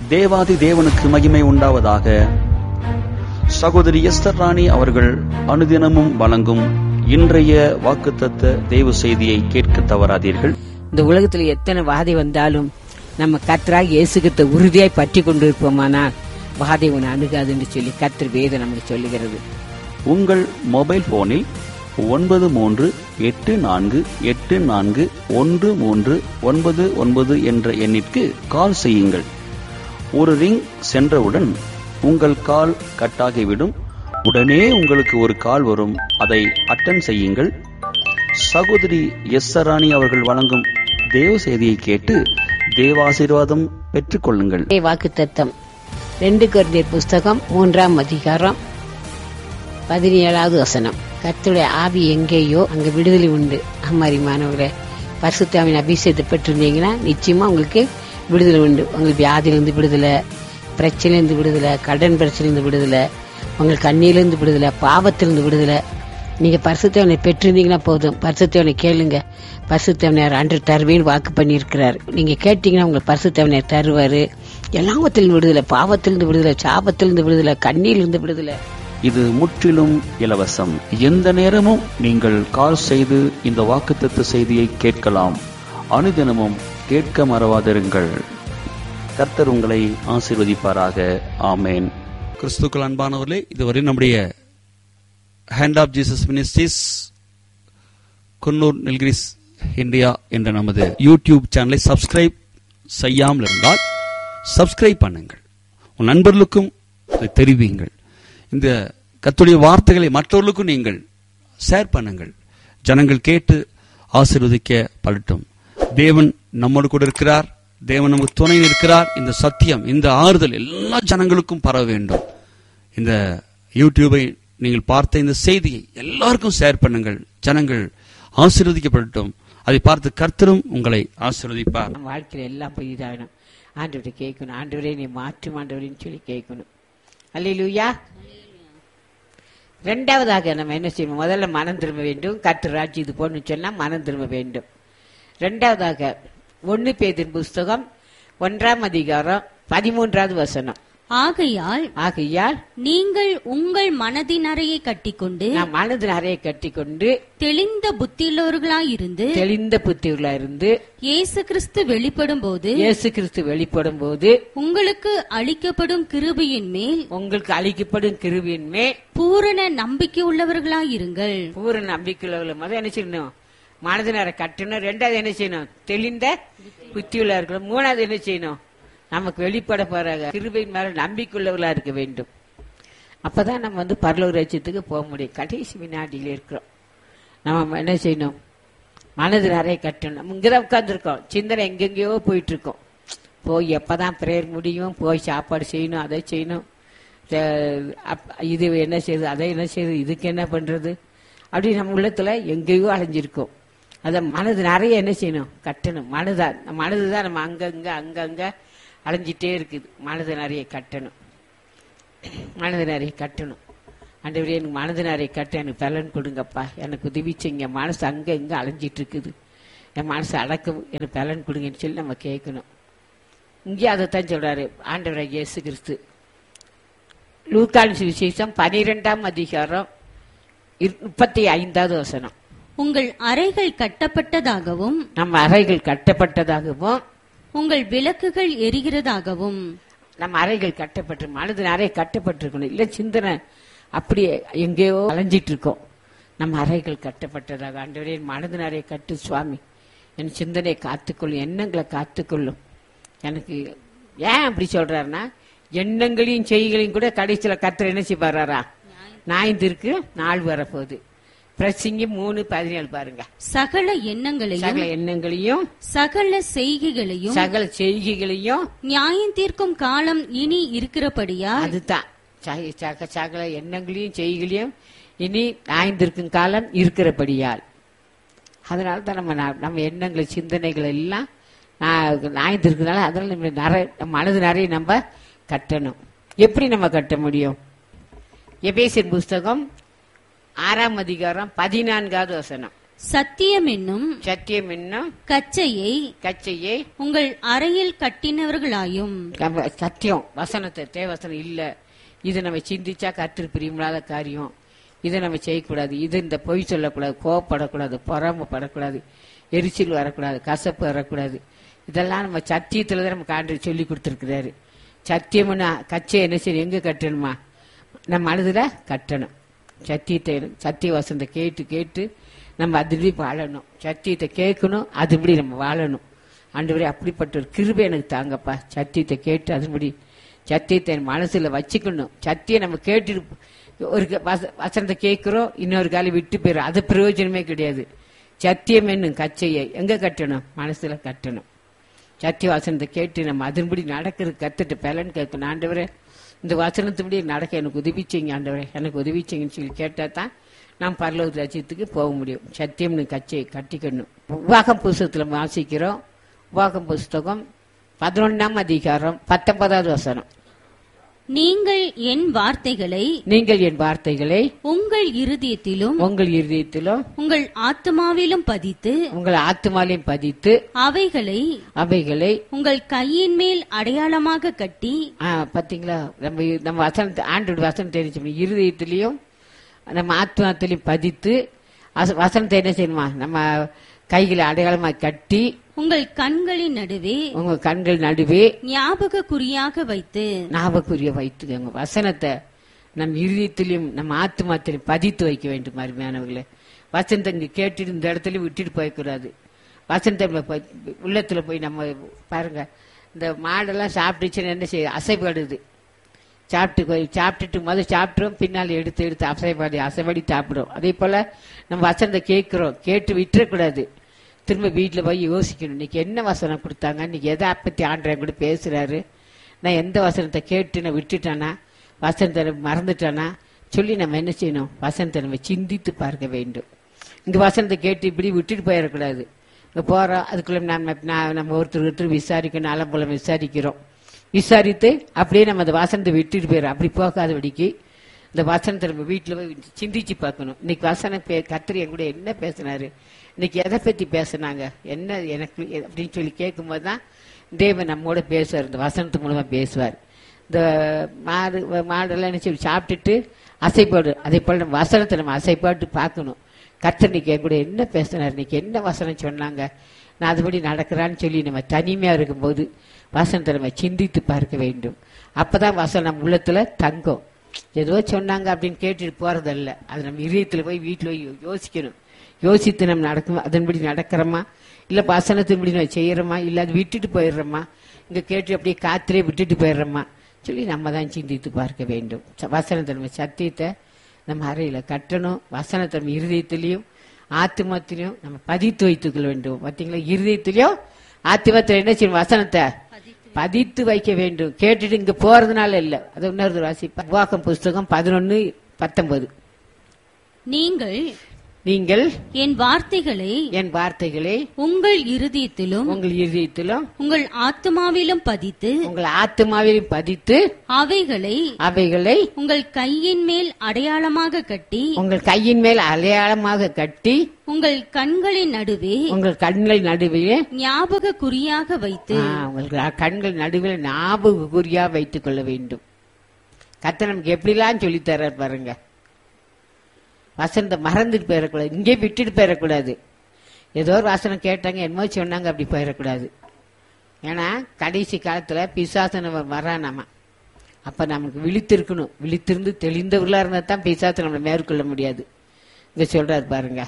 தேவாதி தேவனுக்கு மகிமை உண்டாவதாக. சகோதரி எஸ்தர் ராணி அவர்கள் அனுதினமும் வழங்கும் இன்றைய வாக்குத்தத்த தேவ செய்தியை கேட்க தவறாதீர்கள். இந்த உலகத்துல எத்தனை வாதை வந்தாலும் நம்ம கர்த்தராகிய இயேசு கிறிஸ்துவை உறுதியாய் பற்றி கொண்டிருப்போமானால் வாதை உன்னை அணுகாது என்று சொல்லி கர்த்தர் வேதம் நமக்கு சொல்லுகிறது. உங்கள் மொபைல் போனில் 9384841399 என்ற எண்ணிற்கு கால் செய்யுங்கள். ஒரு ரிங் சென்றவுடன் உங்கள் கால் கட்டாகிவிடும். உடனே உங்களுக்கு ஒரு கால் வரும். அதை அட்டெண்ட் செய்யுங்கள். சகோதரி எஸ்தர் ராணி அவர்கள் வழங்கும் தேவ செய்தியை கேட்டு தேவாசீர்வாதம் பெற்றுக் கொள்ளுங்கள். வாக்குத்தத்தம் 2 கொரிந்தியர் புஸ்தகம் 3ஆம் அதிகாரம் 17வது வசனம். கர்த்தருடைய ஆவி எங்கேயோ அங்க விடுதலை உண்டு. அம்மாரிமானவர்களே, பரிசுத்த ஆவியின் அபிஷேகத்தை பெற்றிருந்தீங்கன்னா நிச்சயமா உங்களுக்கு விடுதலை உண்டு. உங்களுக்கு வியாதியிலிருந்து விடுதலை, பிரச்சனையிலிருந்து விடுதலை, கடன் பிரச்சனையிலிருந்து விடுதலை, உங்களுக்கு கண்ணியிலிருந்து விடுதலை, பாவத்திலிருந்து விடுதலை. நீங்க பரிசுத்தவனை பெற்றிருந்தீங்கன்னா போதும். பரிசுத்தவனை கேளுங்க. பரிசுத்தவனையார் அன்று தருவேன்னு வாக்கு பண்ணியிருக்கிறார். நீங்க கேட்டீங்கன்னா உங்களுக்கு பரிசுத்தவனையார் தருவாரு. எல்லாவத்திலிருந்து விடுதலை, பாவத்திலிருந்து விடுதலை, சாபத்திலிருந்து விடுதலை, கண்ணியிலிருந்து விடுதலை. இது முற்றிலும் இலவசம். எந்த நேரமும் நீங்கள் கால் செய்து இந்த வாக்குத்தத்த செய்தியை கேட்கலாம். அனுதினமும் கேட்க மறவாதிருங்கள். கர்த்தர் உங்களை ஆசீர்வதிப்பாராக. ஆமேன். கிறிஸ்துக்கள் அன்பானவர்களே, இதுவரை நம்முடைய hand of Jesus ministries Coonoor Nilgiris India என்ற நமது யூடியூப் சேனலை சப்ஸ்கிரைப் செய்யாமல் இருந்தால் சப்ஸ்கிரைப் பண்ணுங்கள். உன் நண்பர்களுக்கும் இதை தெரிவியுங்கள். இந்த கர்த்தருடைய வார்த்தைகளை மற்றவர்களுக்கும் நீங்கள் ஷேர் பண்ணுங்கள். ஜனங்கள் கேட்டு ஆசீர்வதிக்க படட்டும். தேவன் நம்மோடு கூட இருக்கிறார். தேவன் நமக்கு துணை இருக்கிறார். இந்த சத்தியம், இந்த ஆறுதல் எல்லா ஜனங்களுக்கும் பரவ வேண்டும். இந்த யூடியூபை நீங்கள் பார்த்த இந்த செய்தியை எல்லாருக்கும் ஷேர் பண்ணுங்கள். ஜனங்கள் ஆசீர்வதிக்கப்படட்டும். அதை பார்த்து கர்த்தரும் உங்களை ஆசீர்வதிப்பார். வாழ்க்கையில எல்லாம் புதிதாகணும். ஆண்டவரை கேட்கணும். ஆண்டவரே நீ மாற்றும் ஆண்டவரின்னு சொல்லி கேட்கணும். அல்லேலூயா. ரெண்டாவதாக நம்ம என்ன செய்யணும்? முதல்ல மனம் திரும்ப வேண்டும். கர்த்தர் ராஜ்யம் இது போன்னு சொன்னா மனம் திரும்ப வேண்டும். ரெண்டாவதாக 1 பேதுரு புஸ்தகம் 1ஆம் அதிகாரம் 13வது வசனம். ஆகையால் நீங்கள் உங்கள் மனதின் அறையை கட்டிக்கொண்டு, மனதின் அறையை கட்டிக்கொண்டு தெளிந்த புத்தியுள்ளவர்களாயிருந்து இயேசு கிறிஸ்து வெளிப்படும் போது உங்களுக்கு அளிக்கப்படும் கிருபையின் மேல் பூரண நம்பிக்கை உள்ளவர்களாயிருங்கள். பூரண நம்பிக்கை உள்ளவர்கள் முதல் என்ன செய்யணும்? மனதின் அறை கட்டணும். ரெண்டாவது என்ன செய்யணும்? தெளிந்த புத்தியுள்ளவர்கள். மூணாவது என்ன செய்யணும்? நமக்கு வெளிப்பட போற கிருபையின் மேல நம்பிக்கையுள்ளவர்களா இருக்க வேண்டும். அப்பதான் நம்ம பரலோக ராஜ்யத்துக்கு போக முடியும். கடைசி வினாடியில இருக்கிறோம். நம்ம என்ன செய்யணும்? மனது நிறைய கட்டணும். நம்ம இங்கதான் உட்கார்ந்து இருக்கோம். சிந்தனை எங்கெங்கயோ போயிட்டு இருக்கோம். போய் எப்பதான் பிரேயர் முடியும், போய் சாப்பாடு செய்யணும், அதை செய்யணும், இது என்ன செய்யுது, அதை என்ன செய்யுது, இதுக்கு என்ன பண்றது, அப்படி நம்ம உள்ளத்துல எங்கேயோ அலைஞ்சிருக்கோம். அத மனது நிறைய என்ன செய்யணும்? கட்டணும். மனதுதான் நம்ம அங்கங்க அலைஞ்சிட்டே இருக்குது. மனது நிறைய கட்டணும். ஆண்டவரே, எனக்கு மனது நிறைய கட்ட எனக்கு பலன் கொடுங்கப்பா, எனக்கு உதவி செய்யுங்க. மனசு அங்க இங்க அலைஞ்சிட்டு இருக்குது, என் மனசு அடக்க எனக்கு பலன் கொடுங்கன்னு சொல்லி நம்ம கேட்கணும். இங்கே அதைத்தான் சொல்றாரு ஆண்டவராகிய இயேசு கிறிஸ்து. லூக்கான் சுவிசேஷம் 12ஆம் அதிகாரம் 35வது வசனம். உங்கள் அறைகள் கட்டப்பட்டதாகவும், நம்ம அறைகள் கட்டப்பட்டதாகவும், உங்கள் விளக்குகள் எரிகிறதாகவும். நம்ம அறைகள் கட்டப்பட்டு, மனது நிறைய கட்டப்பட்டிருக்கணும். இல்ல சிந்தனை அப்படியே எங்கேயோ அலைஞ்சிட்டு இருக்கோம். நம்ம அறைகள் கட்டப்பட்டதாக. ஆண்டவரே, மனது நிறைய கட்டு சுவாமி, என் சிந்தனையை காத்துக்கொள்ளும், எண்ணங்களை காத்துக்கொள்ளும். எனக்கு ஏன் அப்படி சொல்றாருன்னா, எண்ணங்களையும் செய்களையும் கூட கடைசியில கர்த்தர் என்ன செய்வாரா? நாய்ந்திருக்கு நாள் வரப்போகுது. பிரசங்கி 3:17 பாருங்க. சகல எண்ணங்களையும் சகல செய்கைகளையும் நியாயம் தீர்க்கும் காலம் இனி இருக்கிறபடியா. அதுதான் சகல எண்ணங்களையும் செய்களையும் இனி நியாயம் தீர்க்கும் காலம் இருக்கிறபடியால். அதனால்தான் நம்ம எண்ணங்களை சிந்தனைகள் எல்லாம் நியாயம் தீர்க்கிறதுனால அதனால மனது நிறைய நம்ம கட்டணும். எப்படி நம்ம கட்ட முடியும்? எபேசியர் புஸ்தகம் 6ஆம் அதிகாரம் 14வது வசனம். சத்தியம் என்னும் சத்தியம் என்னும் கச்சையை உங்கள் அறையில் கட்டினவர்களாயும். சத்தியம் வசனத்தை தேவசனம் இல்ல, இது நம்ம சிந்திச்சா கர்த்தர் பிரியமில்லாத காரியம், இதை நம்ம செய்யக்கூடாது, இது இந்த பொய் சொல்லக்கூடாது, கோவப்படக்கூடாது, பொறாமப்படக்கூடாது, எரிச்சல் வரக்கூடாது, கசப்பு வரக்கூடாது. இதெல்லாம் நம்ம சத்தியத்துலதான் நமக்கு ஆண்டவர் சொல்லி கொடுத்துருக்கிறாரு. சத்தியம்னா கச்சை என்ன செய்யணும், எங்க கட்டணுமா, நம்ம மனதுல கட்டணும். சத்தியத்தை சத்திய வசனத்தை கேட்டு கேட்டு நம்ம அதுபடி வாழணும். சத்தியத்தை கேட்கணும், அதுபடி நம்ம வாழணும். ஆண்டவரே அப்படிப்பட்ட ஒரு கிருபை எனக்கு தாங்கப்பா. சத்தியத்தை கேட்டு அதுபடி சத்தியத்தை மனசுல வச்சுக்கணும். சத்தியம் நம்ம கேட்டு ஒரு வசனத்தை கேட்கிறோம், இன்னொரு காலம் விட்டு போயிடும், அது பிரயோஜனமே கிடையாது. சத்தியம் என்னும் கச்சையை எங்க கட்டணும், மனசுல கட்டணும். சத்திய வசனத்தை கேட்டு நம்ம அதன்படி நடக்கிறது கத்துட்டு பலன் கேட்கணும். ஆண்டவரே இந்த வசனத்துபடி நடக்க எனக்கு உதவிச்சிங்க, ஆண்டவரே எனக்கு உதவிச்சிங்கன்னு சொல்லி கேட்டா தான் நாம் பரலோக ராஜ்யத்துக்கு போக முடியும். சத்தியம்னு கச்சையை கட்டிக்கணும். உபாகம் புஸ்தகத்துல வாசிக்கிறோம். உபாகம் புஸ்தகம் 11ஆம் அதிகாரம் 19வது வசனம். நீங்கள் என் வார்த்தைகளை உங்கள் இருதயத்திலும் உங்கள் ஆத்துமாவிலும் பதித்து அவைகளை உங்கள் கையின் மேல் அடையாளமாக கட்டி. பாத்தீங்களா, நம்ம வசனத்தை ஆண்டோட வசனம் தெரிஞ்சு இருதயத்திலையும் நம்ம ஆத்மாத்திலையும் பதித்து வசனத்தை என்ன செய்யணுமா, நம்ம கைகளை அடையாளமாக கட்டி உங்கள் கண்கள் நடுவே ஞாபக குறியாக வைத்து வசனத்தை நம் இருதயத்திலையும் நம்ம ஆத்மாத்திலையும் பதித்து வைக்க வேண்டும். அருமையானவர்களே, வசனத்தை இங்க கேட்டுட்டு இந்த இடத்துல விட்டுட்டு போயக்கூடாது. வசனத்தை உள்ளத்துல போய் நம்ம பாருங்க, இந்த மாடெல்லாம் சாப்பிட்டுச்சுன்னு என்ன செய்ய அசைப்படுது. சாப்பிட்டுட்டு முதல் சாப்பிட்றோம், பின்னால் எடுத்து அசைபாடி சாப்பிடும். அதே போல நம்ம வசனத்தை கேட்டு விட்டுறக்கூடாது. திரும்ப வீட்டுல போய் யோசிக்கணும், இன்னைக்கு என்ன வசனம் கொடுத்தாங்க, இன்னைக்கு எதை பத்தி ஆண்டவன் கூட பேசுறாரு, நான் எந்த வசனத்தை கேட்டு நான் விட்டுட்டானா, வசனத்தை மறந்துட்டானா சொல்லி நம்ம என்ன செய்யணும், வசனத்தை நம்ம சிந்தித்து பார்க்க வேண்டும். இங்க வசனத்தை கேட்டு இப்படி விட்டுட்டு போயிடக்கூடாது. இங்க போறோம், அதுக்குள்ள நம்ம ஒருத்தர் விசாரிக்கணும், அலம்புலம் விசாரித்து அப்படியே நம்ம அந்த வசனத்தை விட்டுட்டு போயிடும். அப்படி போகாதபடிக்கு இந்த வசனத்தை நம்ம வீட்டுல போய் சிந்திச்சு பார்க்கணும். இன்னைக்கு வசனம் கர்த்தர் என் கூட என்ன பேசினாரு, இன்னைக்கு எதை பத்தி பேசினாங்க, என்ன எனக்கு அப்படின்னு சொல்லி கேட்கும்போது தான் தேவன் நம்மோட பேசுவார், இந்த வசனத்து மூலமா பேசுவார். இந்த மாடெல்லாம் என்ன சொல்லி சாப்பிட்டுட்டு அசைப்பாடு, அதே போல நம்ம வசனத்தை நம்ம அசைப்பாட்டு பார்க்கணும். கர்த்தர் இன்னைக்கு என் கூட என்ன பேசினார், இன்னைக்கு என்ன வசனம் சொன்னாங்க, நான் அதுபடி நடக்கிறான்னு சொல்லி நம்ம தனிமையா இருக்கும்போது வசனத்தை நம்ம சிந்தித்து பார்க்க வேண்டும். அப்பதான் வசனம் நம்ம உள்ளத்துல தங்கும். ஏதோ சொன்னாங்க அப்படின்னு கேட்டுட்டு போறதல்ல, அது நம்ம இதயத்துல போய் வீட்டுல யோசிக்கணும். யோசித்து நம்ம நடக்கும், அதன்படி நடக்கிறோமா, இல்ல வசனத்தின்படி நம்ம செய்யறோமா, இல்ல அது விட்டுட்டு போயிடுறோமா, இங்க கேட்டு அப்படியே காத்திலே விட்டுட்டு போயிடுறோமா சொல்லி நம்ம தான் சிந்தித்து பார்க்க வேண்டும். வசனத்தை நம்ம சத்தியத்தை நம்ம அறையில கட்டணும். வசனத்தை நம்ம இருதயத்திலையும் ஆத்மாத்திலையும் நம்ம பதித்து வைத்துக் கொள்ள வேண்டும். பாத்தீங்களா, இருதயத்திலையும் ஆத்மாத்தில என்ன செய்யணும், வசனத்தை பதித்து வைக்க வேண்டும். கேட்டுட்டு இங்க போறதுனால இல்ல. அது இன்னொரு வாசிப்பா, உபாகம் புஸ்தகம் 11:19. நீங்கள் என் வார்த்தைகளை உங்கள் இருதயத்திலும் உங்கள் ஆத்மாவிலும் பதித்து அவைகளை உங்கள் கையின் மேல் அடையாளமாக கட்டி உங்கள் கண்களின் நடுவே ஞாபக குறியாக வைத்து உங்கள் கண்கள் நடுவே ஞாபக குறியா வைத்துக் கொள்ள வேண்டும். கர்த்தர் நமக்கு எப்படிலாம் சொல்லி தர்றார் பாருங்க. வசனத்தை மறந்துட்டு போயிடக்கூடாது, இங்கே விட்டுட்டு போயிடக்கூடாது. ஏதோ ஒரு வசனம் கேட்டாங்க, என்னமோ சொன்னாங்க, அப்படி போயிடக்கூடாது. ஏன்னா கடைசி காலத்துல பிசாசு வரானாமா. அப்ப நமக்கு விழித்திருக்கணும். விழித்திருந்து தெளிந்தவர்களா இருந்தா தான் பிசாசு நம்மளை மேற்கொள்ள முடியாது. இங்க சொல்றாரு பாருங்க,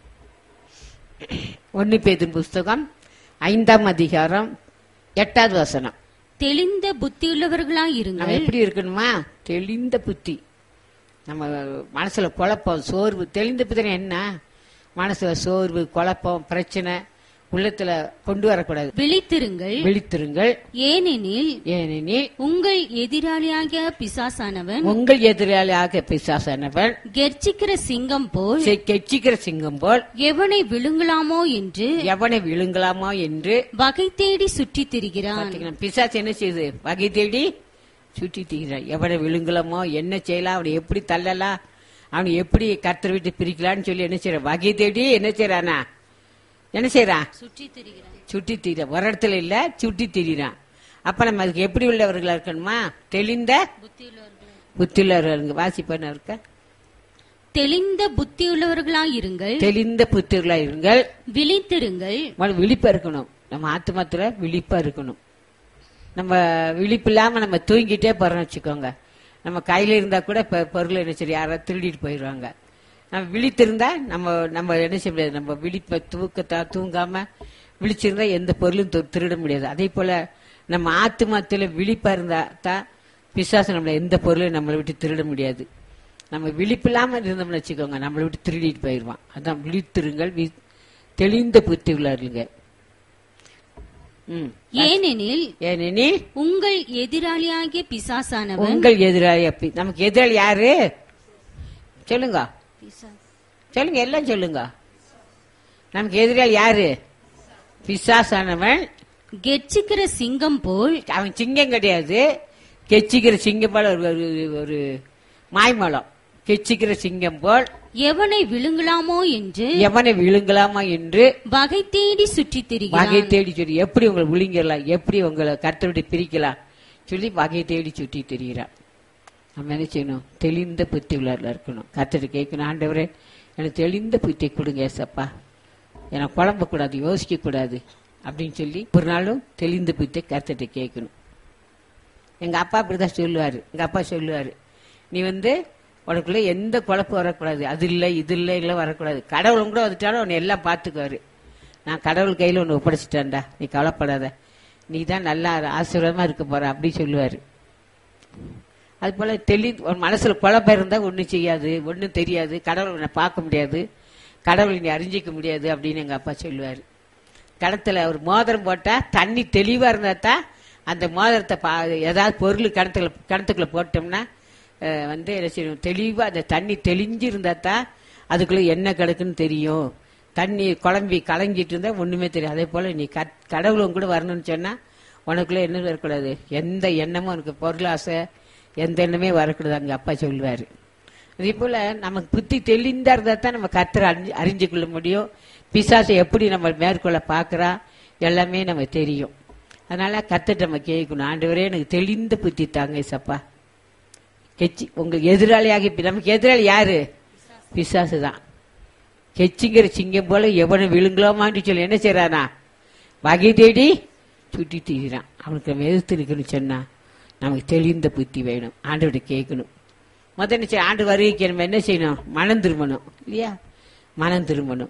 1 பேதுரு புஸ்தகம் 5ஆம் அதிகாரம் 8வது வசனம். தெளிந்த புத்தியுள்ளவர்களா இருங்க. எப்படி இருக்கணுமா, தெளிந்த புத்தி. நம்ம மனசுல குழப்பம், சோர்வு, தெளிந்த புத்தி என்ன, மனசுல சோர்வு, குழப்பம், பிரச்சனை உள்ளத்துல கொண்டு வரக்கூடாது. விழித்திருங்கள். ஏனெனில் உங்கள் எதிராளியாக பிசாசானவன் கெர்ச்சிக்கிற சிங்கம் போல் எவனை விழுங்கலாமோ என்று வகை தேடி சுற்றி திரிகிறான். பிசாசு என்ன செய்யுது, வகை தேடி சுற்றி திரிகிறான். எவனை விழுங்கலாமோ, என்ன செய்யலாம், அவனை எப்படி தள்ளலாம், அவன் எப்படி கர்த்தர் விட்டு பிரிக்கலான்னு சொல்லி என்ன செய்யறான்? வகை தேடி என்ன செய்யறானா? என்ன செய்யறான்? சுற்றி திரிறான். ஒரு இடத்துல இல்ல, சுற்றி திரிறான். அப்ப நம்ம அதுக்கு எப்படி உள்ளவர்களா இருக்கணுமா? தெளிந்த புத்தியுள்ளவர்கள். வாசிப்பன இருக்க தெளிந்த புத்தியுள்ளவர்களாயிருங்கள். தெளிந்த புத்தியுள்ளவர்களாயிருங்கள். விழித்திருங்கள். விழிப்பா இருக்கணும். நம்ம ஆத்மாத்துல விழிப்பா இருக்கணும். நம்ம விழிப்பு இல்லாம நம்ம தூங்கிட்டே போறோம்னு வச்சுக்கோங்க. நம்ம கையில இருந்தா கூட பொருள் என்ன சரி யாராவது திருடிட்டு போயிடுவாங்க. நம்ம விழித்திருந்தா நம்ம என்ன செய்ய முடியாது. நம்ம விழிப்ப தூங்காம விழிச்சிருந்தா எந்த பொருளும் திருட முடியாது. அதே போல நம்ம ஆத்மாத்துல விழிப்பா இருந்தா தான் பிசாசு நம்மள எந்த பொருளையும் நம்மளை விட்டு திருட முடியாது. நம்ம விழிப்பு இல்லாம இருந்தோம்னு வச்சுக்கோங்க, நம்மளை விட்டு திருடிட்டு போயிடுவான். அதான் விழித்திருங்கள், தெளிந்த புத்தி உள்ளாருங்க. ஏனெனில் உங்கள் எதிராளியாகிய பிசாசானவன். உங்கள் எதிராளி நமக்கு எதிராளி யாரு சொல்லுங்க, சொல்லுங்க, எல்லாம் சொல்லுங்க. நமக்கு எதிராளி யாரு? பிசாசானவன். கெச்சிக்கிற சிங்கம் போல். அவன் சிங்கம் கிடையாது, கெச்சிக்கிற சிங்கம் போல ஒரு மாய்மலம். கெச்சிக்கிற சிங்கம் போல் எவனை விழுங்கலாமோ என்று வகை தேடி சுற்றி திரிகிறான். வகை தேடி சொல்லி எப்படி உங்களை விழுங்கிடலாம், எப்படி உங்களை கர்த்தரை விட்டு பிரிக்கலாம் சொல்லி வகை தேடி சுற்றி திரிகிறான். நம்ம என்ன செய்யணும்? தெளிந்த புத்தி உள்ளார்ல இருக்கணும். கர்த்தரை கேட்கணும், ஆண்டவரே எனக்கு தெளிந்த புத்தி கொடுங்க ஏசப்பா, எனக்கு குழம்ப கூடாது, யோசிக்க கூடாது அப்படின்னு சொல்லி ஒரு நாளும் தெளிந்த புத்தி கர்த்தரை கேட்கணும். எங்க அப்பா அப்படிதான் சொல்லுவாரு. எங்க அப்பா சொல்லுவாரு, நீ உனக்குள்ள எந்த குழப்பம் வரக்கூடாது, அது இல்லை இது இல்லை இல்லை வரக்கூடாது. கடவுளும் கூட வந்துட்டாலும் உன்னை எல்லாம் பார்த்துக்குவாரு. நான் கடவுள் கையில ஒன்று ஒப்படைச்சிட்டேன்டா, நீ கவலைப்படாத, நீ தான் நல்லா ஆசீர்வாதமா இருக்க போற அப்படி சொல்லுவாரு. அது போல ஒரு மனசுல குழப்பம் இருந்தா ஒன்னும் செய்யாது, ஒன்னும் தெரியாது, கடவுளை பார்க்க முடியாது, கடவுளை நீ அறிஞ்சிக்க முடியாது அப்படின்னு எங்க அப்பா சொல்லுவாரு. கிணத்துல ஒரு மோதிரம் போட்டா தண்ணி தெளிவா இருந்தா தான் அந்த மோதிரத்தை ஏதாவது பொருள் கிணத்துக்குள்ள போட்டோம்னா என்ன செய்யணும்? தெளிவா அந்த தண்ணி தெளிஞ்சு இருந்தா தான் அதுக்குள்ள என்ன கிடக்குன்னு தெரியும். தண்ணி குழம்பி கலங்கிட்டு இருந்தா ஒண்ணுமே தெரியும். அதே போல நீ கடவுளும் கூட வரணும்னு சொன்னா உனக்குள்ள என்ன வரக்கூடாது, எந்த எண்ணமும் உனக்கு பொருளாசை எந்த எண்ணமே வரக்கூடாது அங்க அப்பா சொல்லுவாரு. அதே போல நமக்கு புத்தி தெளிந்தா இருந்தா தான் நம்ம கர்த்தரை அறிஞ்சு கொள்ள முடியும். பிசாசை எப்படி நம்ம மேற்கொள்ள பாக்குறா எல்லாமே நம்ம தெரியும். அதனால கர்த்தர்ட்ட நம்ம கேட்கணும், ஆண்டவரே எனக்கு தெளிந்த புத்தி தாங்க ஏசப்பா. உங்களுக்கு எதிராளியாகி, நமக்கு எதிராளி யாரு? பிசாசு தான். கெச்சிங்கிற சிங்கம் போல எவனை விழுங்கலாமான்னு சொல்லி என்ன செய்யறானா? வகை தேடி சுட்டி தீரான். அவனுக்கு நம்ம எதிர்த்து நிக்கணும் சொன்னா நமக்கு தெளிந்த புத்தி வேணும். ஆண்டவரை கேட்கணும். முதல்ல என்ன ஆண்டு வருகைக்கு நம்ம என்ன செய்யணும்? மனம் திரும்பணும் இல்லையா? மனம் திரும்பணும்.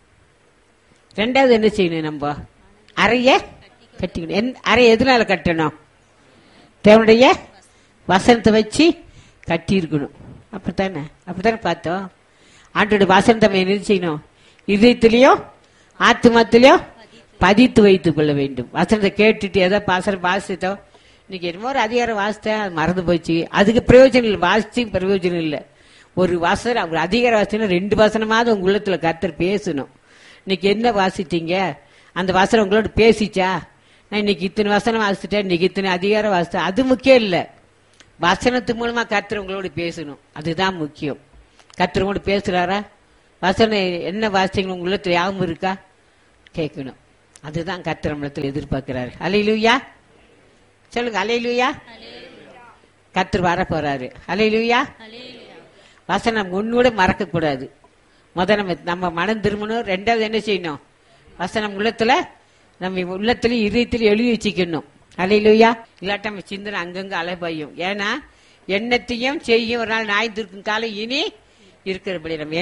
ரெண்டாவது என்ன செய்யணும்? நம்ம அறைய கட்டிக்கணும். அறை எதனால கட்டணும்? தேவனுடைய வசனத்தை வச்சு கட்டி இருக்கணும். அப்படித்தானே பார்த்தோம். ஆண்டோட வசனத்தை என்ன செய்யணும்? இதயத்திலையும் ஆத்மாத்திலையும் பதித்து வைத்துக் கொள்ள வேண்டும். வசனத்தை கேட்டுட்டு ஏதோ வாசித்தோம், இன்னைக்கு என்னமோ ஒரு அதிகாரம் வாசித்தேன், அது மறந்து போச்சு, அதுக்கு பிரயோஜனம் இல்லை. வாசிச்சு பிரயோஜனம் இல்லை. ஒரு வசனம், ஒரு அதிகாரம் வாசிச்சா 2 வசனமாவது உங்க உள்ளத்துல கர்த்தர் பேசணும். இன்னைக்கு என்ன வாசித்தீங்க? அந்த வசனம் உங்களோட பேசிச்சா? நான் இன்னைக்கு இத்தனை வசனம் வாசிச்சுட்டேன், இன்னைக்கு இத்தனை அதிகாரம் வாசித்தேன், அது முக்கியம் இல்லை. வசனத்து மூலமா கர்த்தர் உங்களோட பேசணும், அதுதான் முக்கியம். கர்த்தர் உங்களோட பேசுறாரா? வசனம் என்ன வாசித்தீங்க உங்க உள்ளத்துல யாவும் இருக்கா கேட்கணும். அதுதான் கர்த்தர் நம்மளத்துல எதிர்பார்க்கிறாரு. அல்லேலூயா சொல்லுங்க, அல்லேலூயா. கர்த்தர் வர போறாரு. அல்லேலூயா. வசனம் ஒன்னோட மறக்க கூடாது. முதல்ல நம்ம மனம் திரும்பணும். ரெண்டாவது என்ன செய்யணும்? வசனம் உள்ளத்துல நம்ம உள்ளத்துல இதயத்துல எழுதி வச்சுக்கணும். அல்லேலூயா. இல்லாட்ட நம்ம சிந்தனை அங்கங்க அலைபாயும். ஏன்னா எண்ணத்தையும் செய்யும் ஒரு நாள் நாய்ந்திருக்கும் காலம் இனி இருக்கிறபடி நம்ம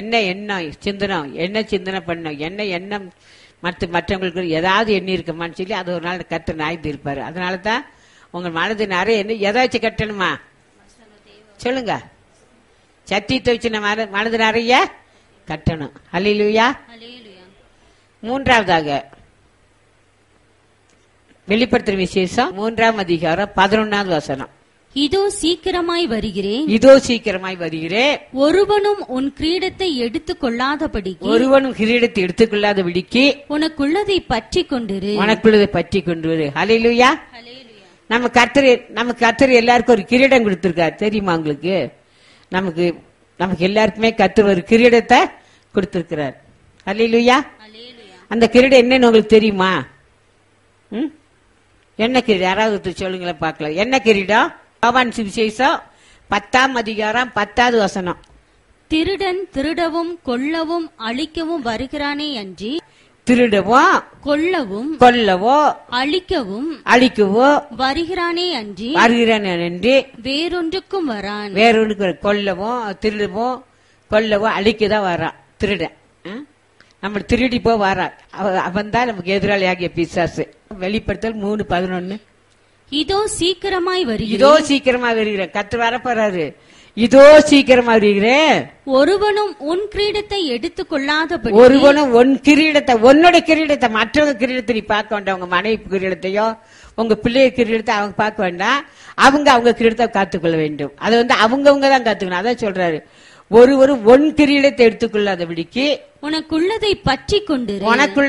என்ன சிந்தனை பண்ணோம், என்ன எண்ணம் மற்றவங்களுக்கு ஏதாவது எண்ணி இருக்கமான்னு சொல்லி அது ஒரு நாள் கர்த்தர் நாய்ந்து இருப்பாரு. அதனாலதான் உங்க மனது நிறைய என்ன எதாச்சும் கட்டணுமா சொல்லுங்க? சத்தியத்தை வச்சு நம்ம மனது நிறைய கட்டணும். அல்லேலூயா. மூன்றாவதாக வெளிப்படுத்துற விசேஷம் 3ஆம் அதிகாரம் 11வது வசனம். இதோ சீக்கிரமாய் வருகிறேன், இதோ சீக்கிரமாய் வருகிறேன், ஒருவனும் உன் கிரீடத்தை எடுத்துக் கொள்ளாதபடிக்கு, ஒருவனும் கிரீடத்தை எடுத்துக்கொள்ளாதபடிக்கு உனக்குள்ளதை பற்றி கொண்டிரு, உனக்குள்ளதை பற்றி கொண்டு வரு. அல்லேலூயா. நம்ம கர்த்தர் எல்லாருக்கும் ஒரு கிரீடம் கொடுத்திருக்காரு தெரியுமா உங்களுக்கு? நமக்கு நமக்கு எல்லாருக்குமே கர்த்தர் ஒரு கிரீடத்தை கொடுத்திருக்கிறார். அல்லேலூயா. அந்த கிரீடம் என்னன்னு உங்களுக்கு தெரியுமா? என்ன கிரீடம்? யாராவது சொல்லுங்களேன் பார்க்கலாம். என்ன கிரீடம்? யோவான் சுவிசேஷம் 10ஆம் அதிகாரம் 10வது வசனம். திருடன் திருடவும் கொல்லவும் அழிக்கவும் வருகிறானே அன்றி திருடவும் கொல்லவோ அழிக்கவோ வருகிறானே அன்றி வேறொன்றுக்கும் வரான். வேறொன்றுக்கு கொல்லவும் திருடவும் கொல்லவோ அழிக்கதான் வரான் திருடன். நம்ம திருடி போ வரான். அவன் தான் நமக்கு எதிராளி ஆகிய பிசாசு. வெளிப்படுத்தல் 3:11. இதோ சீக்கிரமாய் வருகிறேன். கர்த்தர் வரப்போறாரு. இதோ சீக்கிரமா வருகிறேன். ஒருவனும் உன் கிரீடத்தை எடுத்துக் கொள்ளாதபடி. ஒருவனும் உன் கிரீடத்தை, உன்னோட கிரீடத்தை, மற்றவங்க கிரீடத்தை நீ பார்க்க வேண்டாம். உங்க மனைவி கிரீடத்தையோ உங்க பிள்ளைய கிரீடத்தை அவங்க பார்க்க வேண்டாம். அவங்க கிரீடத்தை காத்துக்கொள்ள வேண்டும். அது அவங்கவுங்க தான் காத்துக்கணும். அதான் சொல்றாரு, ஒருவரும் ஒன் கிரீடத்தை எடுத்துக்கொள்ளாதபடிக்கு உனக்குள்ளதை பற்றி கொண்டிரு.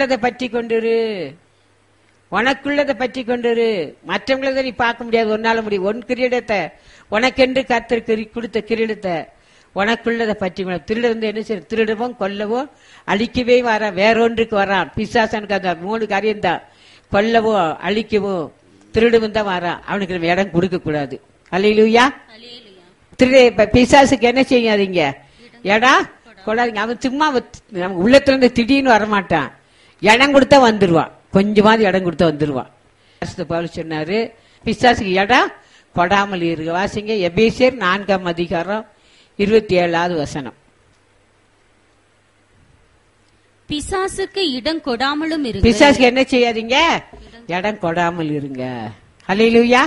உனக்குள்ளதை பற்றி கொண்டிரு. மற்றவங்களத நீ பார்க்க முடியாது, ஒன்னால முடியும். ஒன் கிரீடத்தை, உனக்கென்று கர்த்தர் கொடுத்த கிரீடத்தை உனக்குள்ளதை பற்றி. திருட என்ன செய்ய? திருடவும் கொல்லவோ அழிக்கவே வரான். வேறொன்றுக்கு வரான். பிசாசனுக்கு அந்த 3 காரியம் தான். கொல்லவோ அழிக்கவோ திருடவும் தான் வரான். அவனுக்கு நம்ம இடம் கொடுக்க கூடாது. அல்லேலூயா. பிசாசுக்கு என்ன செய்யாதீங்க? இடம் கொடாதீங்க. அவன் சும்மா நம்ம உள்ளத்துல இருந்து திடீர்னு வரமாட்டான். இடம் கொடுத்தா வந்துருவான். கொஞ்சமாவது இடம் கொடுத்தா வந்துருவான். பவுல் சொன்னாரு, பிசாசுக்கு இடம் கொடாமல் இருக்க. வாசிங்க எபேசியர் 4ஆம் அதிகாரம் 27வது வசனம். பிசாசுக்கு இடம் கொடாமலும் இருங்க. பிசாசுக்கு என்ன செய்யாதீங்க? இடம் கொடாமல் இருங்க. அல்லேலூயா.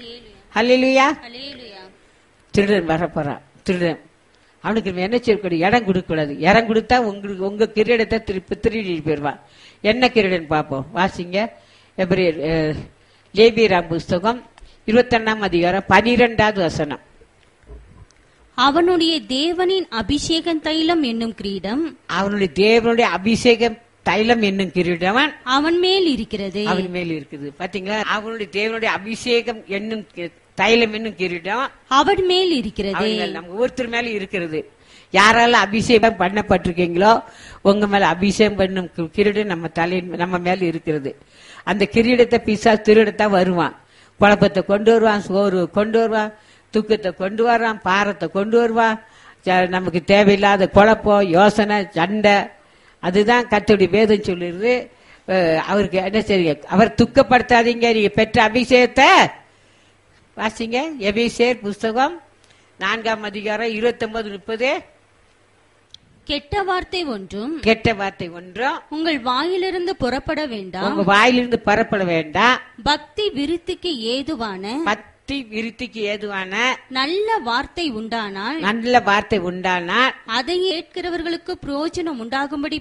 திருடன் வரப்போறான். திருடன் அவனுக்கு என்ன செய்யக்கூடாது? இடம் கொடுக்க கூடாது. இடம் கொடுத்தா உங்களுக்கு உங்க கிரீடத்தை திருடி போயிருவான். என்ன கிரீடன் பார்ப்போம். வாசிங்க லேவியராம் புஸ்தகம் 21ஆம் அதிகாரம் 12வது வசனம். அவனுடைய தேவனின் அபிஷேகம் தைலம் என்னும் கிரீடம். அவனுடைய தேவனுடைய அபிஷேகம் தைலம் என்னும் கிரீடம் அவன் மேல் இருக்கிறது. அவன் மேல் இருக்குது. பாத்தீங்களா? அவனுடைய தேவனுடைய அபிஷேகம் என்னும் தைலம் என்னும் கிரீடம் அவன் மேல் இருக்கிறது. நம்ம ஒவ்வொருத்தர் மேல இருக்கிறது. யாரால அபிஷேகம் பண்ணப்பட்டிருக்கீங்களோ உங்க மேல அபிஷேகம் பண்ணும் கிரீடம் நம்ம மேல இருக்கிறது. அந்த கிரீடத்தை பிசாசு திருடத்தான் வருவான். குழப்பத்தை கொண்டு வருவான், சோறு கொண்டு வருவான், துக்கத்தை கொண்டு வரான், பாரத்தை கொண்டு வருவான். நமக்கு தேவையில்லாத குழப்பம், யோசனை, சண்டை. அதுதான் கர்த்தருடைய வேதம் சொல்லிடுது. அவருக்கு என்ன செய்யுங்க? அவர் துக்கப்படுத்தாதீங்க. நீங்க பெற்ற அபிஷேகத்தை வாசிங்க. எபேசியர் புஸ்தகம் 4ஆம் அதிகாரம் 29-30. கெட்ட வார்த்தை ஒன்றும் உங்கள் வாயிலிருந்து புறப்பட வேண்டாம். பக்தி விருத்திக்கு ஏதுவான நல்ல வார்த்தை உண்டானால் அதை கேட்கிறவர்களுக்கு பிரயோஜனம் உண்டாகும்படி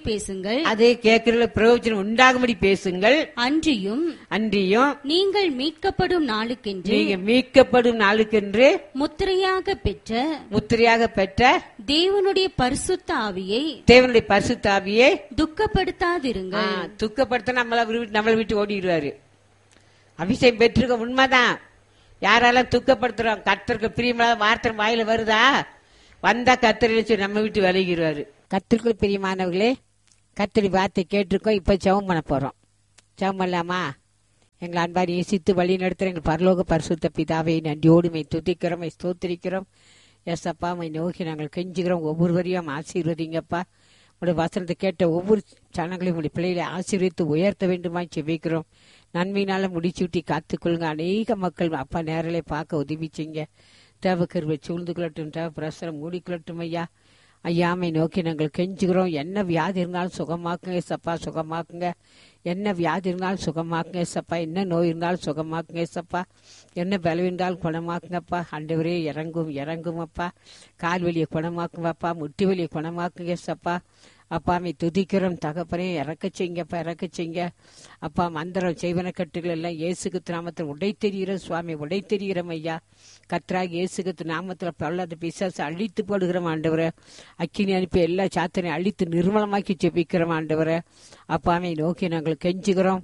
பேசுங்கள். அன்றியும் நீங்கள் மீட்கப்படும் நாளுக்கென்று முத்திரையாக பெற்ற தேவனுடைய பரிசுத்த ஆவியை துக்கப்படுத்தாதிருங்கள். துக்கப்படுத்த நம்மளை விட்டு ஓடிடுவாரு. அபிஷேகம் பெற்றிருக்க உண்மைதான். யாரெல்லாம் துக்கப்படுத்துறோம்? கர்த்தருக்கு பிரியமான வார்த்தை வாயில வருதா? வந்தா கர்த்தர் நம்ம விட்டு விலகிடுவாரு. கர்த்தருக்கு பிரியமானவர்களே, கர்த்தரி வார்த்தை கேட்டிருக்கோம். இப்ப ஜெபம் பண்ண போறோம். ஜெபம் பண்ணலாமா? எங்களை அன்பாரி நேசித்து வழி நடத்துற எங்கள் பரலோக பரிசுத்த பிதாவை நன்றியோடு மை துதிக்கிறோம், ஸ்தோத்திரிக்கிறோம். எஸ் அப்பா, மை நோக்கி நாங்கள் கெஞ்சுகிறோம். ஒவ்வொருவரையும் ஆசீர்வதிங்கப்பா. உங்களுடைய வசனத்தை கேட்ட ஒவ்வொரு சனங்களையும் உங்களுடைய பிள்ளைகளை ஆசீர்வதித்து உயர்த்த வேண்டுமா செபிக்கிறோம். நன்மையினால முடிச்சுட்டி காத்துக்கொள்ளுங்க. அநேக மக்கள் அப்பா நேரலை பார்க்க உதவிச்சிங்க. தேவ கருவை சூழ்ந்து கொள்ளட்டும், தேவ பிரசரம் மூடிக்கொள்ளட்டும். ஐயாமை நோக்கி நாங்கள் கெஞ்சுகிறோம். என்ன வியாதி இருந்தாலும் சுகமாக்குங்க சப்பா, சுகமாக்குங்க. என்ன வியாதி இருந்தாலும் சுகமாக்குங்க சப்பா. என்ன நோய் இருந்தாலும் சுகமாக்குங்க சப்பா. என்ன பலவீனம் இருந்தாலும் குணமாக்குங்கப்பா. ஆண்டவரே இறங்கும் அப்பா. கால் வலியை குணமாக்குங்கப்பா. முட்டி வலியை குணமாக்குங்க சப்பா. அப்பாமை துதிக்கிறோம் தகப்பனே. இறக்க செய்யுங்க அப்பா. மந்திரம் செய்வன கட்டுகள் எல்லாம் இயேசுக்கு நாமத்தில் உடை தெரிகிறோம் சுவாமி, உடை தெரிகிறோம் ஐயா. கர்த்தராக இயேசுக்கு நாமத்தில் பொல்லாத பிசாசு அழித்து போடுகிறோம் ஆண்டவரை. அக்கினி அனுப்பி எல்லா சாத்தனையும் அழித்து நிர்மலமாக்கி ஜெபிக்கிறோம் ஆண்டவரை. அப்பாமை நோக்கி நாங்கள் கெஞ்சுகிறோம்.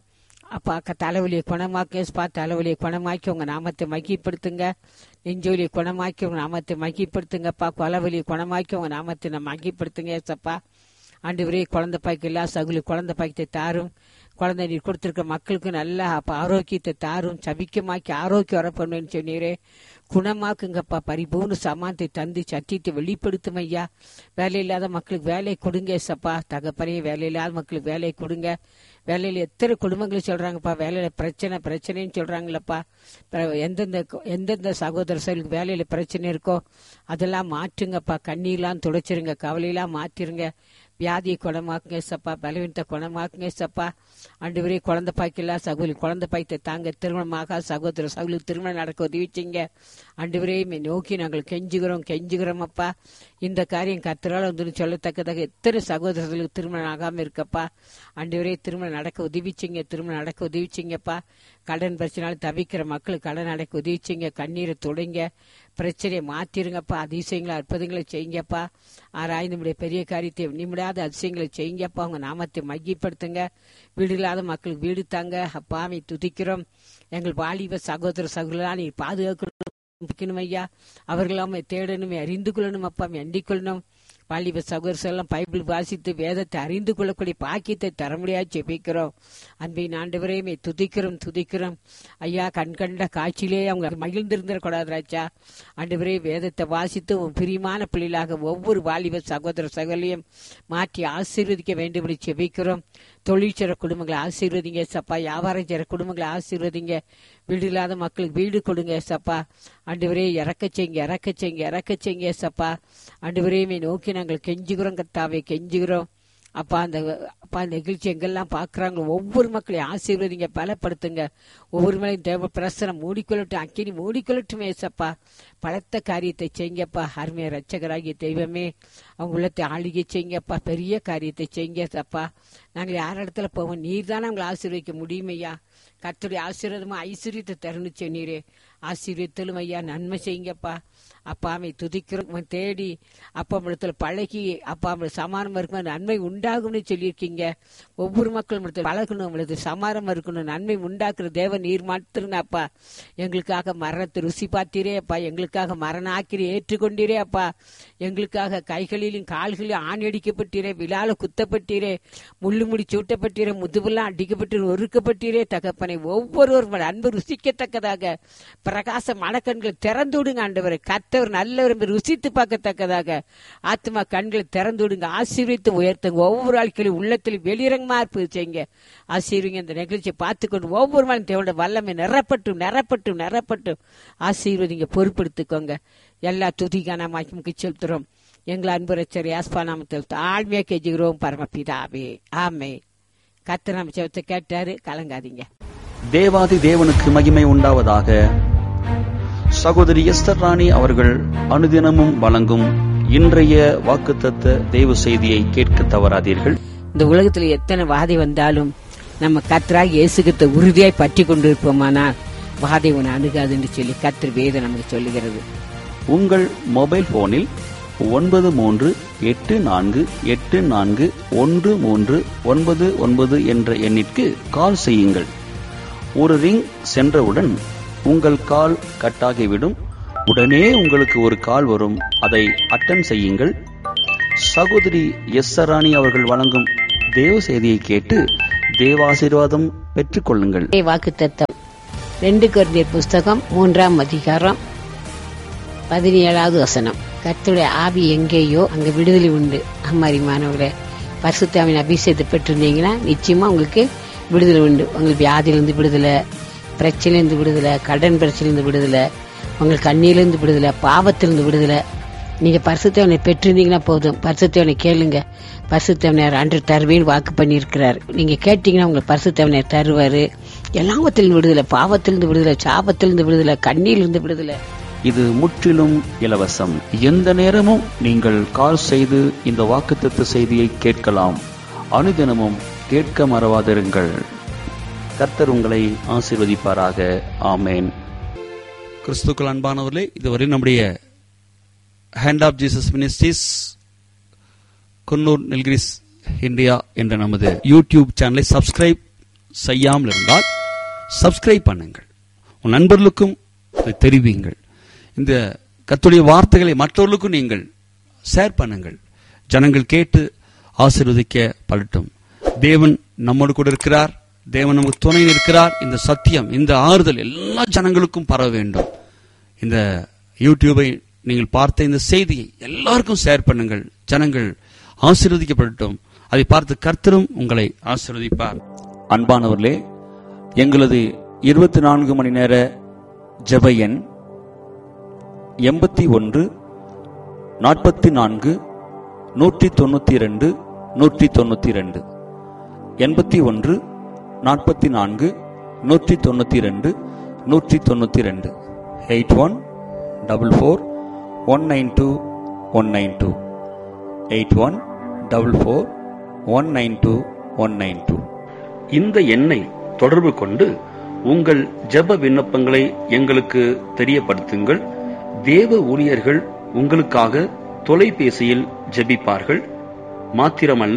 அப்பா தலைவலியை குணமாக்க தலைவலியை குணமாக்கி உங்க நாமத்தை மகிப்படுத்துங்க. நெஞ்சொலியை குணமாக்கி உங்க நாமத்தை மகிப்படுத்துங்கப்பா. கொலவலியை குணமாக்கி உங்க நாமத்தை மகிப்படுத்துங்க ஏசப்பா. ஆண்டவரே, குழந்தை பாய்க்கு எல்லா சகுலி குழந்தை பாய்க்கத்தை தாரும். குழந்தை நீர் கொடுத்திருக்க மக்களுக்கு நல்ல ஆரோக்கியத்தை தாரும். சபிக்கமாக்கி ஆரோக்கியம் வர பண்ணுவேன்னு சொன்னீரே, குணமாக்குங்கப்பா. பரிபூர்ண சமானத்தை தந்து சத்தியத்தை வெளிப்படுத்தும் ஐயா. வேலை இல்லாத மக்களுக்கு வேலை கொடுங்க ஏசப்பா. தகப்பனே, வேலை இல்லாத மக்களுக்கு வேலை கொடுங்க. வேலையில எத்தனை குடும்பங்கள் சொல்றாங்கப்பா, வேலையில பிரச்சனைன்னு சொல்றாங்களப்பா. எந்தெந்த சகோதர சகோதரிக்கு வேலையில பிரச்சனை இருக்கோ அதெல்லாம் மாற்றுங்கப்பா. கண்ணீர்லாம் துடைச்சிருங்க, கவலையெல்லாம் மாற்றிருங்க. வியாதியை குணமாக்குங்க சப்பா. பலவீனத்தை குணமாக்குங்க சப்பா. ஆண்டவரே, குழந்தை பாய்க்கெல்லாம் சகோதரி குழந்தை பாய்த்தை தாங்க. திருமணமாக சகோதர சகோதரி திருமணம் நடக்க உதவிச்சிங்க. ஆண்டவரே, நோக்கி நாங்கள் கெஞ்சுகிறோம் அப்பா. இந்த காரியம் கர்த்தரால் வந்து சொல்லத்தக்கதாக எத்தனை சகோதரர்களுக்கு திருமணம் ஆகாம இருக்கப்பா. ஆண்டவரே, திருமணம் நடக்க உதவிச்சிங்கப்பா. கடன் பிரச்சனால தவிக்கிற மக்களுக்கு கடன் அடைக்க உதவிச்சிங்க. கண்ணீரை தொடங்க, பிரச்சனையை மாத்திருங்கப்பா. அதிசயங்களை அற்புதங்களை செய்யுங்கப்பா. ஆராய்ந்து பெரிய காரியத்தை நிமிடாத அதிசயங்களை செய்யுங்கப்பா. உங்க நாமத்தை மையப்படுத்துங்க. வீடு இல்லாத மக்களுக்கு வீடு தாங்க அப்பாவை துதிக்கிறோம். எங்கள் வாலிப சகோதர சகோதரா நீ பாதுகாக்கணும் ஐயா. அவர்களாம் தேடணுமே, அறிந்து கொள்ளணும் அப்பா, எண்ணிக் கொள்ளணும். வாலிப சகோதரெல்லாம் பைபிள் வாசித்து வேதத்தை அறிந்து கொள்ளக்கூடிய பாக்கியத்தை தர முடியாது ஜெபிக்கிறோம். அன்பின் ஆண்டவரையுமே துதிக்கிறோம் ஐயா. கண்கண்ட காட்சியிலே அவங்க மகிழ்ந்திருந்துடக்கூடாது ராஜா. ஆண்டவரே, வேதத்தை வாசித்து பிரியமான பிள்ளைகளாக ஒவ்வொரு வாலிப சகோதர சகோதரியும் மாற்றி ஆசீர்வதிக்க வேண்டும் என்று ஜெபிக்கிறோம். தொழில் செய்கிற குடும்பங்களை ஆசீர்வதிங்க சப்பா. வியாபாரம் செய்கிற குடும்பங்களை ஆசீர்வதிங்க. வீடு இல்லாத மக்களுக்கு வீடு கொடுங்க சப்பா. ஆண்டவரே, இறக்க செய்யுங்க சப்பா. ஆண்டவரே, நோக்கி நாங்கள் கெஞ்சுகிறோம் கர்த்தாவே, கெஞ்சுகிறோம் அப்பா. அந்த நிகழ்ச்சி எங்கெல்லாம் பாக்குறாங்க ஒவ்வொரு மக்களையும் ஆசீர்வதிங்க, பலப்படுத்துங்க. ஒவ்வொரு மலையும் தேவ பிரசனம் மூடிக்கொள்ளட்டும், அக்கினி மூடிக்கொள்ளட்டும் ஏசப்பா. பலத்த காரியத்தை செய்யுங்கப்பா. அருமைய ரட்சகராகிய தெய்வமே, அவங்க உள்ளத்தை ஆளுகை செய்யுங்கப்பா. பெரிய காரியத்தை செய்யுங்க சப்பா. நாங்கள் யார் இடத்துல போவோம், நீர் தானே அவங்களை ஆசீர்வதிக்க முடியுமையா. கர்த்தருடைய ஆசீர்வாதமா ஐஸ்வர்யத்தை தருணுச்சு நீரே. ஆசீர்வதித்தலும் ஐயா, நன்மை செய்யுங்கப்பா. அப்பாவை துதிக்கிறோம் தேடி அப்பா இடத்துல பழகி அப்பா சமாதானம் இருக்கணும், நன்மை உண்டாகும்னு சொல்லியிருக்கீங்க. ஒவ்வொரு மக்களும் பழகணும், உங்களுக்கு சமாதானம் இருக்கணும், நன்மை உண்டாக்குற தேவன் நீர் மாத்திருங்க அப்பா. எங்களுக்காக மரணத்தை ருசி பார்த்தீரே அப்பா. எங்களுக்காக மரண ஆக்கிரி ஏற்றுக்கொண்டீரே அப்பா. எங்களுக்காக கைகளிலும் கால்களிலும் ஆணி அடிக்கப்பட்டீரே, விழால குத்தப்பட்டீரே, முள்ளு முடி சூட்டப்பட்டீரே, முதுவெல்லாம் அடிக்கப்பட்டு ஒருக்கப்பட்டீரே தகப்பனை. ஒவ்வொருவரும் அன்பு ருசிக்கத்தக்கதாக பிரகாச மனக்கண்களை திறந்து விடுங்க ஆண்டவரை. கர்த்தர் நல்லவர் ருசித்து பார்க்கத்தக்கதாக ஆத்மா கண்களை திறந்து விடுங்க. ஆசீர்வதித்து உயர்த்துங்க. ஒவ்வொரு ஆட்களையும் உள்ளத்தில் வெளிரங்கமா இருப்பது செய்யுங்க. ஆசீர்வதிங்க. இந்த நிகழ்ச்சியை பார்த்துக்கொண்டு ஒவ்வொரு நாளும் தேவனுடைய வல்லமை நிரப்பட்டும் ஆசீர்வதிங்க. பொறுப்படுத்திக்கோங்க. எல்லா துதிக்கான மாய்க்கு செலுத்துறோம். எங்களை அன்பு ரட்சகர் யாஸ்பா நாமத்தில் தாழ்மையா கெஞ்சுகிறோம் பரமபிதாவே, ஆமென். கர்த்தர் நம்ம ஜெபத்தை கேட்டாரு, கலங்காதீங்க. தேவாதி தேவனுக்கு மகிமை உண்டாவதாக. சகோதரி எஸ்தர் ராணி அவர்கள் அனுதினமும் வழங்கும் இன்றைய வாக்குத்தத்த தேவ செய்தியை கேட்க தவறாதீர்கள். இந்த உலகத்துல எத்தனை வாதை வந்தாலும் நம்ம கர்த்தராகிய இயேசு கிறிஸ்துவை உறுதியாய் பற்றி கொண்டிருப்போமானால் வாதை உன்னை அணுகாதுன்னு சொல்லி கர்த்தர் வேதம் நமக்கு சொல்லுகிறது. உங்கள் மொபைல் போனில் 9384841399 என்ற எண்ணிற்கு கால் செய்யுங்கள். ஒரு ரிங் சென்றவுடன் உங்கள் கால் கட்டாகிவிடும். உடனே உங்களுக்கு ஒரு கால் வரும். அதை அட்டன் செய்யுங்கள். சகோதரி எஸ்தர் ராணி அவர்கள் வழங்கும் தேவ செய்தியை கேட்டு தேவாசீர்வாதம் பெற்றுக் கொள்ளுங்கள். வாக்குத்தத்தம் 2 கொரிந்தியர் புஸ்தகம் 3ஆம் அதிகாரம் 17வது வசனம். கர்த்தருடைய ஆவி எங்கேயோ அங்க விடுதலை உண்டு. அம்மாரிமானவர்களே, பரிசுத்த ஆவியின் அபிஷேகத்தை பெற்றிருந்தீங்கன்னா நிச்சயமா உங்களுக்கு விடுதலை உண்டு. உங்களுக்கு வியாதியிலிருந்து விடுதலை, பிரச்சனையிலிருந்து விடுதலை, கடன் பிரச்சனையிலிருந்து விடுதலை, உங்களுக்கு கண்ணியிலிருந்து விடுதலை, பாவத்திலிருந்து விடுதலை. நீங்க பரிசுத்தவனை பெற்றிருந்தீங்கன்னா போதும். பரிசுத்தவனை கேளுங்க. பரிசுத்தவனர் அன்று தருவேன்னு வாக்கு பண்ணியிருக்கிறார். நீங்க கேட்டீங்கன்னா உங்களுக்கு பரிசுத்தவனர் தருவாரு. எல்லாவத்திலிருந்து விடுதலை, பாவத்திலிருந்து விடுதலை, சாபத்திலிருந்து விடுதலை, கண்ணியிலிருந்து விடுதலை. இது முற்றிலும் இலவசம். எந்த நேரமும் நீங்கள் கால் செய்து இந்த வாக்குத்தத்த செய்தியை கேட்கலாம். அனுதினமும் கேட்க மறவாதிருங்கள். கர்த்தர் உங்களை ஆசீர்வதிப்பாராக. ஆமேன். கிறிஸ்துக்கள் அன்பானவர்களே, இதுவரை நம்முடைய hand of Jesus ministries Coonoor, Nilgiris, India என்ற நமது யூடியூப் சேனலை சப்ஸ்கிரைப் செய்யாமல் இருந்தால் சப்ஸ்கிரைப் பண்ணுங்கள். உன் நண்பர்களுக்கும் அதை தெரிவிங்கள். இந்த கர்த்தருடைய வார்த்தைகளை மற்றவர்களுக்கும் நீங்கள் ஷேர் பண்ணுங்கள். ஜனங்கள் கேட்டு ஆசீர்வதிக்கப்படட்டும். தேவன் நம்மோடு கூட இருக்கிறார். தேவன் நமக்கு துணை இருக்கிறார். இந்த சத்தியம், இந்த ஆறுதல் எல்லா ஜனங்களுக்கும் பரவ வேண்டும். இந்த யூடியூபை நீங்கள் பார்த்த இந்த செய்தியை எல்லாருக்கும் ஷேர் பண்ணுங்கள். ஜனங்கள் ஆசீர்வதிக்கப்படட்டும். அதை பார்த்து கர்த்தரும் உங்களை ஆசீர்வதிப்பார். அன்பானவர்களே, எங்களது 24 மணி நேர ஜெப எண் 81 44 192 192 81 44 192 192 8144192192 8144192192. இந்த எண்ணை தொடர்பு கொண்டு உங்கள் ஜெப விண்ணப்பங்களை எங்களுக்கு தெரியப்படுத்துங்கள். தேவ ஊழியர்கள் உங்களுக்காக தொலைபேசியில் ஜெபிப்பார்கள். மாத்திரமல்ல,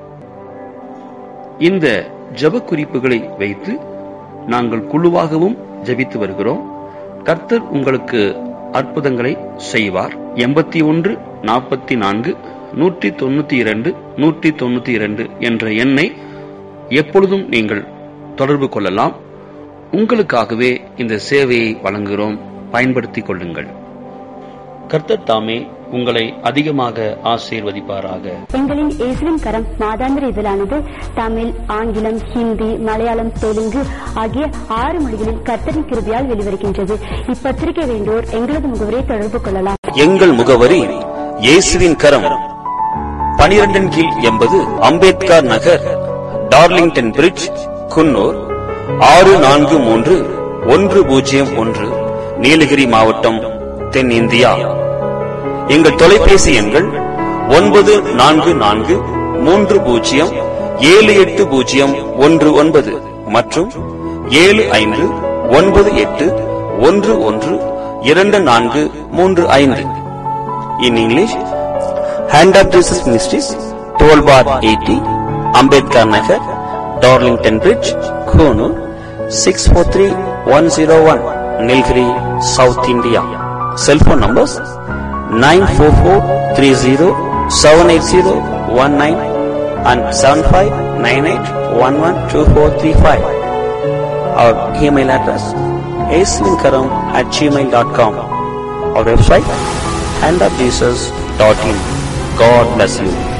இந்த ஜெப குறிப்புகளை வைத்து நாங்கள் குழுவாகவும் ஜெபித்து வருகிறோம். கர்த்தர் உங்களுக்கு அற்புதங்களை செய்வார். 81 44 192 192 என்ற எண்ணை எப்பொழுதும் நீங்கள் தொடர்பு கொள்ளலாம். உங்களுக்காகவே இந்த சேவையை வழங்குகிறோம். பயன்படுத்திக் கொள்ளுங்கள். கர்த்தர் தாமே உங்களை அதிகமாக ஆசீர்வதிப்பாராக. எங்களின் இயேசுவின் கரம் மாதாந்திர இதழானது தமிழ், ஆங்கிலம், ஹிந்தி, மலையாளம், தெலுங்கு ஆகிய 6 மொழிகளில் கர்த்தரின் கிருபையால் வெளிவருகின்றது. இப்பத்திரிகை வேண்டுவோர் எங்களது முகவரியை தொடர்பு கொள்ளலாம். எங்கள் முகவரி இயேசுவின் கரம், 12 கீழ் 80 அம்பேத்கர் நகர், டார்லிங்டன் பிரிட்ஜ், குன்னூர் 643101, நீலகிரி மாவட்டம், தென்னிந்தியா. எங்கள் தொலைபேசி எண்கள் 9443078019 மற்றும் 7598112435. In English, Hand of Jesus Ministries, 12/80 Ambedkar Nagar, Darlington Bridge, Konoor 643101, Nilgiri, South India. Cell phone numbers 944307801 and 7598112435. Our email address aswinkaram@gmail.com. Our website handofjesus.in. God bless you.